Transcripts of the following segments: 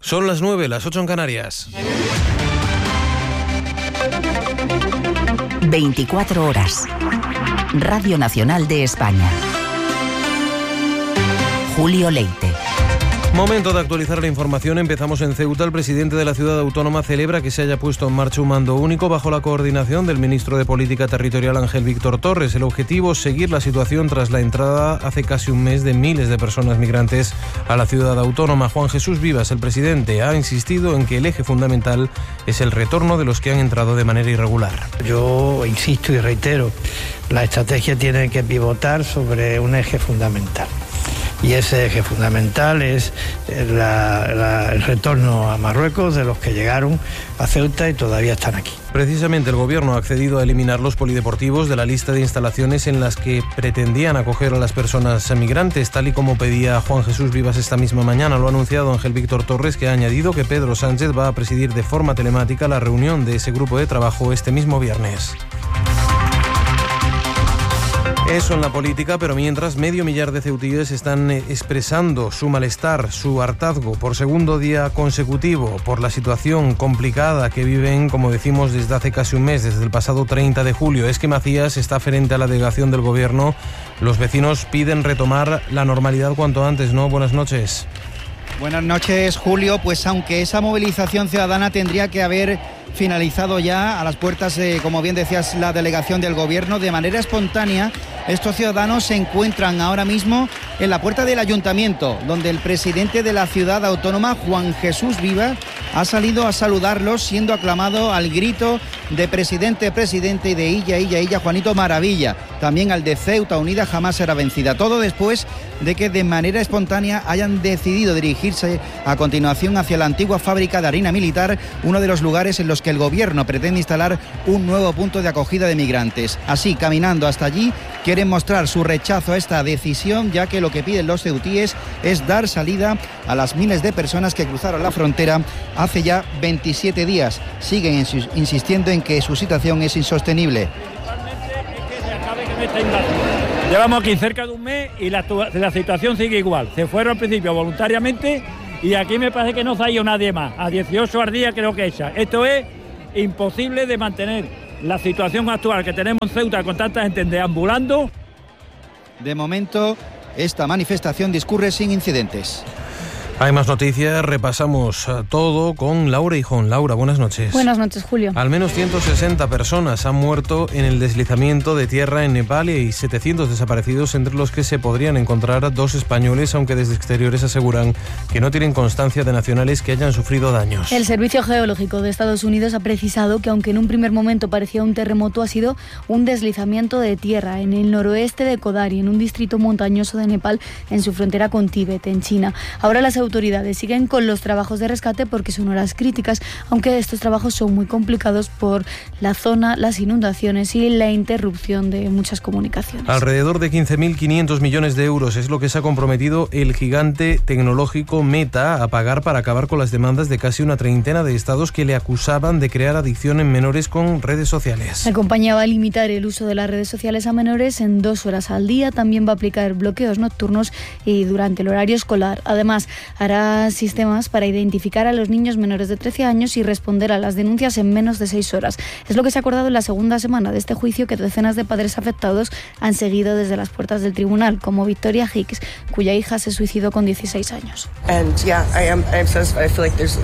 Son las 9, las 8 en Canarias. 24 horas. Radio Nacional de España. Julio Leite. Momento de actualizar la información. Empezamos en Ceuta. El presidente de la ciudad autónoma celebra que se haya puesto en marcha un mando único bajo la coordinación del ministro de Política Territorial Ángel Víctor Torres. El objetivo es seguir la situación tras la entrada hace casi un mes de miles de personas migrantes a la ciudad autónoma. Juan Jesús Vivas, el presidente, ha insistido en que el eje fundamental es el retorno de los que han entrado de manera irregular. Yo insisto y reitero, la estrategia tiene que pivotar sobre un eje fundamental. Y ese eje fundamental es el retorno a Marruecos de los que llegaron a Ceuta y todavía están aquí. Precisamente el Gobierno ha accedido a eliminar los polideportivos de la lista de instalaciones en las que pretendían acoger a las personas migrantes, tal y como pedía Juan Jesús Vivas esta misma mañana. Lo ha anunciado Ángel Víctor Torres, que ha añadido que Pedro Sánchez va a presidir de forma telemática la reunión de ese grupo de trabajo este mismo viernes. Eso en la política, pero mientras 500.000 de ceutíes están expresando su malestar, su hartazgo por segundo día consecutivo por la situación complicada que viven, como decimos, desde hace casi un mes, desde el pasado 30 de julio. Es que Macías está frente a la delegación del Gobierno. Los vecinos piden retomar la normalidad cuanto antes, ¿no? Buenas noches. Buenas noches, Julio. Pues aunque esa movilización ciudadana tendría que haber finalizado ya a las puertas, como bien decías, la delegación del Gobierno, de manera espontánea, estos ciudadanos se encuentran ahora mismo en la puerta del Ayuntamiento, donde el presidente de la ciudad autónoma, Juan Jesús Vivas, ha salido a saludarlos, siendo aclamado al grito de presidente, y de Illa, Juanito Maravilla. También al de Ceuta Unida jamás será vencida. Todo después de que de manera espontánea hayan decidido dirigirse a continuación hacia la antigua fábrica de harina militar, uno de los lugares en los que el Gobierno pretende instalar un nuevo punto de acogida de migrantes. Así, caminando hasta allí, quieren mostrar su rechazo a esta decisión, ya que lo que piden los ceutíes es dar salida a las miles de personas que cruzaron la frontera hace ya 27 días. Siguen insistiendo en que su situación es insostenible. Llevamos aquí cerca de un mes y la situación sigue igual. Se fueron al principio voluntariamente y aquí me parece que no se ha ido nadie más. A 18 al día creo que esa. Esto es imposible de mantener la situación actual que tenemos en Ceuta con tanta gente deambulando. De momento, esta manifestación discurre sin incidentes. Hay más noticias, repasamos todo con Laura Hijón. Laura, buenas noches. Buenas noches, Julio. Al menos 160 personas han muerto en el deslizamiento de tierra en Nepal y hay 700 desaparecidos, entre los que se podrían encontrar 2 españoles, aunque desde exteriores aseguran que no tienen constancia de nacionales que hayan sufrido daños. El Servicio Geológico de Estados Unidos ha precisado que, aunque en un primer momento parecía un terremoto, ha sido un deslizamiento de tierra en el noroeste de Kodari, en un distrito montañoso de Nepal, en su frontera con Tíbet, en China. Ahora las autoridades siguen con los trabajos de rescate porque son horas críticas, aunque estos trabajos son muy complicados por la zona, las inundaciones y la interrupción de muchas comunicaciones. Alrededor de 15.500 millones de euros es lo que se ha comprometido el gigante tecnológico Meta a pagar para acabar con las demandas de casi una treintena de estados que le acusaban de crear adicción en menores con redes sociales. La compañía va a limitar el uso de las redes sociales a menores en 2 horas al día. También va a aplicar bloqueos nocturnos y durante el horario escolar. Además, hará sistemas para identificar a los niños menores de 13 años y responder a las denuncias en menos de 6 horas. Es lo que se ha acordado en la segunda semana de este juicio que decenas de padres afectados han seguido desde las puertas del tribunal, como Victoria Hicks, cuya hija se suicidó con 16 años. And yeah, I'm satisfied. I feel like there's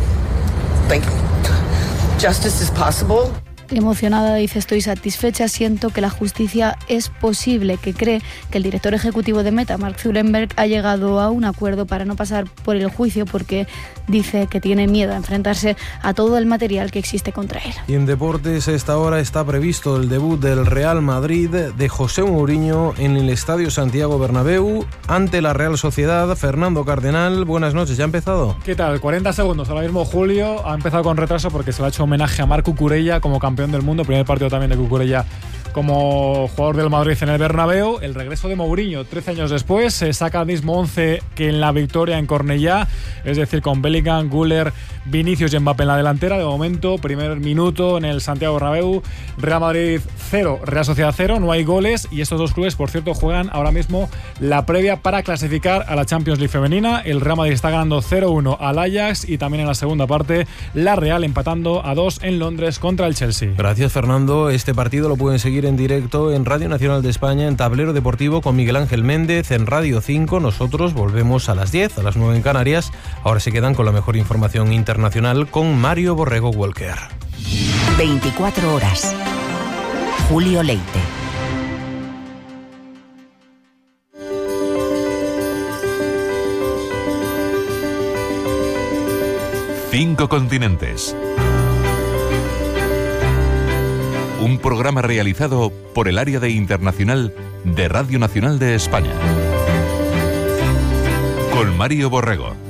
justice is possible. Emocionada, dice: estoy satisfecha, siento que la justicia es posible, que cree que el director ejecutivo de Meta, Mark Zuckerberg, ha llegado a un acuerdo para no pasar por el juicio porque dice que tiene miedo a enfrentarse a todo el material que existe contra él. Y en deportes, a esta hora está previsto el debut del Real Madrid de José Mourinho en el Estadio Santiago Bernabéu ante la Real Sociedad. Fernando Cardenal, buenas noches, ¿ya ha empezado? ¿Qué tal? 40 segundos, ahora mismo Julio ha empezado con retraso porque se le ha hecho homenaje a Marc Cucurella como campeón del mundo, primer partido también de Cucurella como jugador del Madrid en el Bernabéu. El regreso de Mourinho 13 años después, se saca el mismo 11 que en la victoria en Cornellá, es decir, con Bellingham, Güler, Vinicius y Mbappé en la delantera. De momento, primer minuto en el Santiago Bernabéu, Real Madrid 0, Real Sociedad 0, no hay goles, y estos dos clubes, por cierto, juegan ahora mismo la previa para clasificar a la Champions League femenina. El Real Madrid está ganando 0-1 al Ajax, y también en la segunda parte la Real empatando a 2 en Londres contra el Chelsea. Gracias, Fernando. Este partido lo pueden seguir en directo en Radio Nacional de España, en Tablero Deportivo con Miguel Ángel Méndez, en Radio 5. Nosotros volvemos a las 10, a las 9 en Canarias. Ahora se quedan con la mejor información internacional con Mario Borrego Walker. 24 horas. Julio Leite. 5 continentes. Un programa realizado por el área de internacional de Radio Nacional de España. Con Mario Borrego.